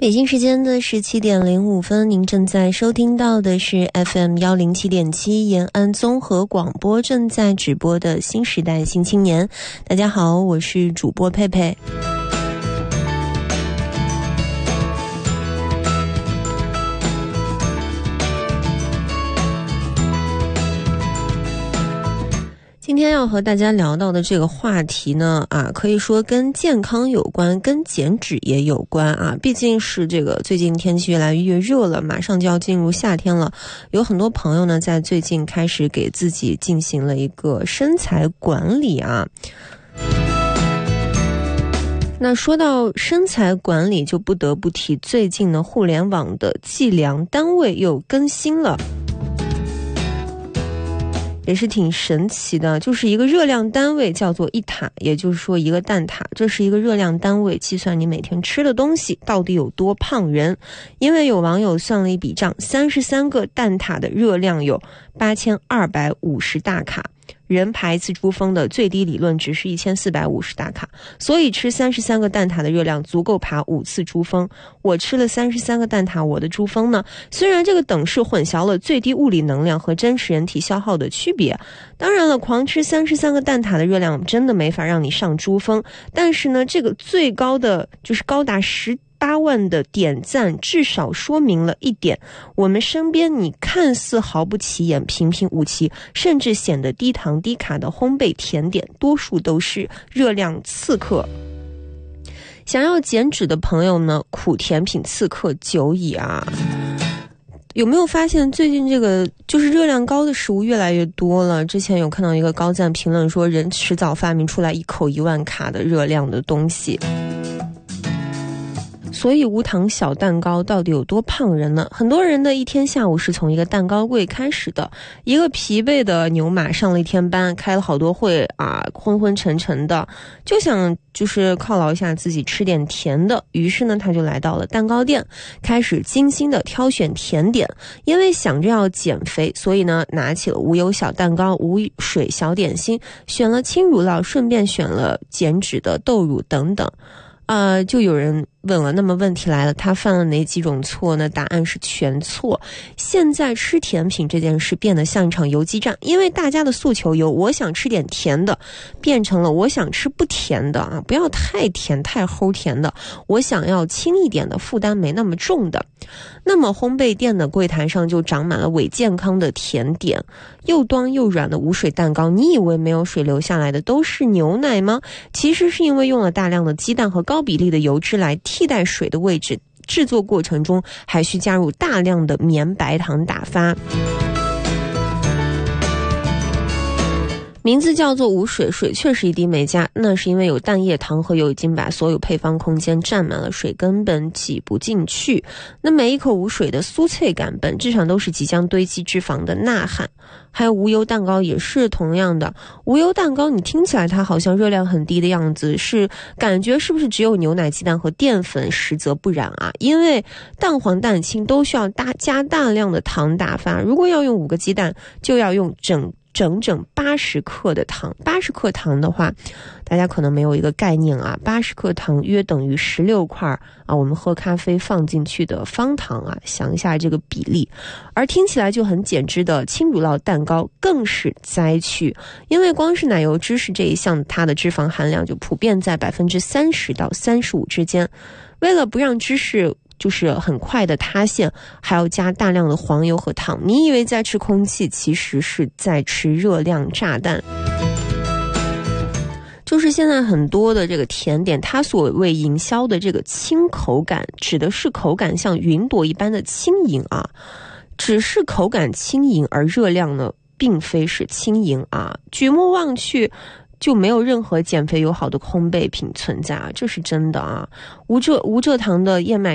北京时间的17点05分，您正在收听到的是 FM 107.7延安综合广播正在直播的新时代新青年。大家好，我是主播佩佩。今天要和大家聊到的这个话题呢，可以说跟健康有关，跟减脂也有关啊。毕竟是这个最近天气越来越热了，马上就要进入夏天了。有很多朋友呢，在最近开始给自己进行了一个身材管理啊。那说到身材管理，就不得不提最近呢，互联网的计量单位又更新了。也是挺神奇的，就是一个热量单位叫做一塔，也就是说一个蛋挞，这是一个热量单位，计算你每天吃的东西到底有多胖人。因为有网友算了一笔账，33个蛋挞的热量有8250大卡，人爬一次珠峰的最低理论值是1450大卡，所以吃33个蛋挞的热量足够爬5次珠峰。我吃了33个蛋挞，我的珠峰呢，虽然这个等式混淆了最低物理能量和真实人体消耗的区别，当然了，狂吃33个蛋挞的热量真的没法让你上珠峰，但是呢，这个最高的就是高达18万的点赞，至少说明了一点，我们身边你看似毫不起眼、平平无奇，甚至显得低糖低卡的烘焙甜点，多数都是热量刺客。想要减脂的朋友呢，苦甜品刺客久矣啊。有没有发现最近这个就是热量高的食物越来越多了？之前有看到一个高赞评论说，人迟早发明出来一口1万卡的热量的东西。所以无糖小蛋糕到底有多胖人呢？很多人的一天下午是从一个蛋糕柜开始的，一个疲惫的牛马上了一天班，开了好多会啊，昏昏沉沉的，就想就是犒劳一下自己，吃点甜的。于是呢，他就来到了蛋糕店，开始精心的挑选甜点。因为想着要减肥，所以呢，拿起了无油小蛋糕、无水小点心，选了轻乳酪，顺便选了减脂的豆乳等等。就有人问了，那么问题来了，他犯了哪几种错呢？答案是全错。现在吃甜品这件事变得像一场游击战，因为大家的诉求由我想吃点甜的变成了我想吃不甜的啊，不要太甜太齁甜的，我想要轻一点的，负担没那么重的。那么烘焙店的柜台上就长满了伪健康的甜点，又端又软的无水蛋糕，你以为没有水流下来的都是牛奶吗？其实是因为用了大量的鸡蛋和高比例的油脂来替代水的位置，制作过程中还需加入大量的绵白糖打发。名字叫做无水，水确实一滴没加，那是因为有蛋液、糖和油已经把所有配方空间占满了，水根本挤不进去。那每一口无水的酥脆感本质上都是即将堆积脂肪的呐喊。还有无油蛋糕也是同样的，无油蛋糕你听起来它好像热量很低的样子，是感觉是不是只有牛奶、鸡蛋和淀粉？实则不然啊，因为蛋黄、蛋清都需要加大量的糖打发，如果要用5个鸡蛋，就要用整80克的糖。80克糖的话，大家可能没有一个概念啊，80克糖约等于16块啊，我们喝咖啡放进去的方糖啊，想一下这个比例。而听起来就很减脂的轻乳酪蛋糕更是灾区，因为光是奶油芝士这一项，它的脂肪含量就普遍在30%到35%之间。为了不让芝士就是很快的塌陷，还要加大量的黄油和糖。你以为在吃空气，其实是在吃热量炸弹。就是现在很多的这个甜点，它所谓营销的这个轻口感，指的是口感像云朵一般的轻盈啊，只是口感轻盈，而热量呢，并非是轻盈啊。举目望去，就没有任何减肥友好的烘焙品存在啊，这是真的啊。无蔗糖的燕麦